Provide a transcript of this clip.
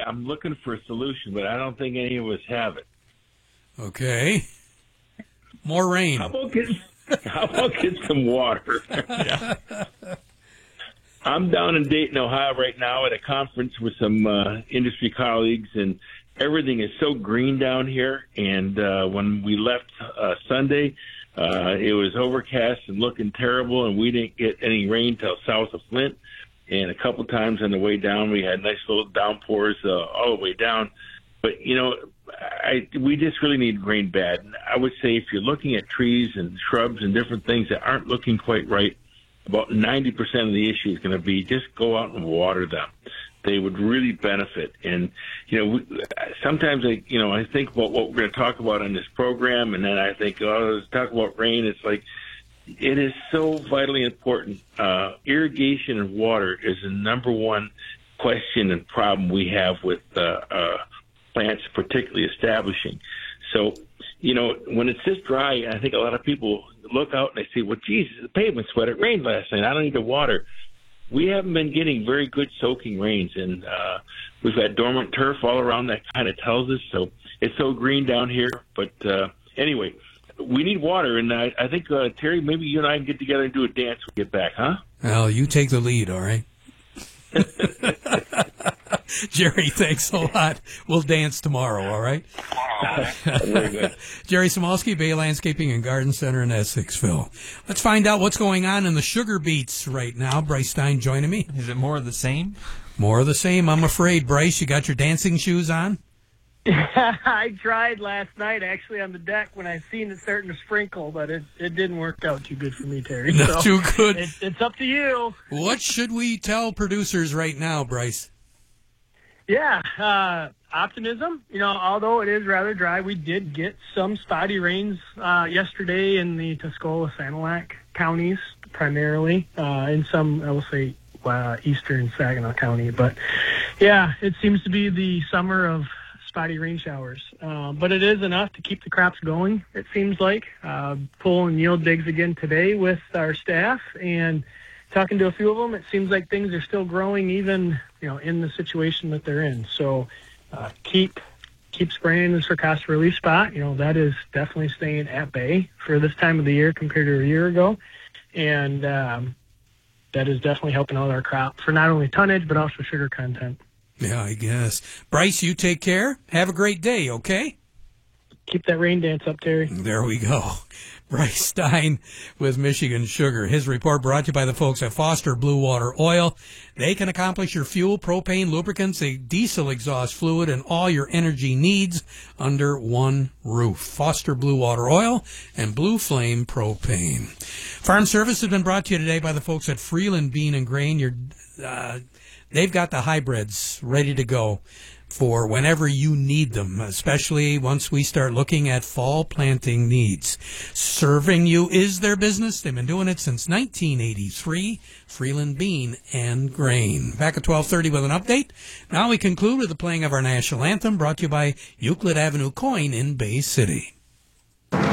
I'm looking for a solution, but I don't think any of us have it. Okay. More rain. How about get some water? Yeah. I'm down in Dayton, Ohio right now at a conference with some industry colleagues, and everything is so green down here. And when we left Sunday, it was overcast and looking terrible, and we didn't get any rain till south of Flint. And a couple times on the way down, we had nice little downpours all the way down. But, you know, we just really need rain bad. And I would say if you're looking at trees and shrubs and different things that aren't looking quite right, about 90% of the issue is going to be just go out and water them. They would really benefit. And, you know, sometimes I think about what we're going to talk about on this program, and then I think, oh, let's talk about rain. It's like, it is so vitally important. Irrigation and water is the number one question and problem we have with plants, particularly establishing. So, you know, when it's this dry, I think a lot of people look out and they say, well, Jesus, the pavement's wet. It rained last night. I don't need the water. We haven't been getting very good soaking rains, and we've got dormant turf all around that kind of tells us. So it's so green down here. But anyway, we need water, and I think, Terry, maybe you and I can get together and do a dance when we get back, huh? Well, you take the lead, all right? Jerry, thanks a lot. We'll dance tomorrow, all right? Very good. Jerry Samolsky, Bay Landscaping and Garden Center in Essexville. Let's find out what's going on in the sugar beets right now. Bryce Stein joining me. Is it more of the same? More of the same, I'm afraid. Bryce, you got your dancing shoes on? I tried last night, actually, on the deck when I seen it starting to sprinkle, but it didn't work out too good for me, Terry. Not too good. It's up to you. What should we tell producers right now, Bryce? Yeah, optimism. You know, although it is rather dry, we did get some spotty rains yesterday in the Tuscola-Sanilac counties, primarily, in some, I will say, eastern Saginaw County. But, yeah, it seems to be the summer of spotty rain showers. But it is enough to keep the crops going, it seems like. Pull and yield digs again today with our staff, and talking to a few of them, it seems like things are still growing even, you know, in the situation that they're in. So keep spraying the Cercospora relief spot. You know, that is definitely staying at bay for this time of the year compared to a year ago. And that is definitely helping out our crop for not only tonnage, but also sugar content. Yeah, I guess. Bryce, you take care. Have a great day, okay? Keep that rain dance up, Terry. There we go. Bryce Stein with Michigan Sugar. His report brought to you by the folks at Foster Blue Water Oil. They can accomplish your fuel, propane, lubricants, a diesel exhaust fluid, and all your energy needs under one roof. Foster Blue Water Oil and Blue Flame Propane. Farm Service has been brought to you today by the folks at Freeland Bean and Grain. They've got the hybrids ready to go for whenever you need them, especially once we start looking at fall planting needs. Serving you is their business. They've been doing it since 1983. Freeland Bean and Grain. Back at 12:30 with an update. Now we conclude with the playing of our national anthem, brought to you by Euclid Avenue Coin in Bay City.